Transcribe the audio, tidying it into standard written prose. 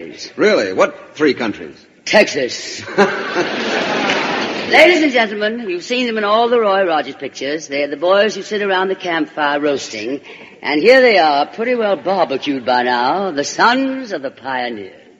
Really? What 3 countries? Texas. Ladies and gentlemen, you've seen them in all the Roy Rogers pictures. They're the boys who sit around the campfire roasting. And here they are, pretty well barbecued by now, the sons of the pioneers.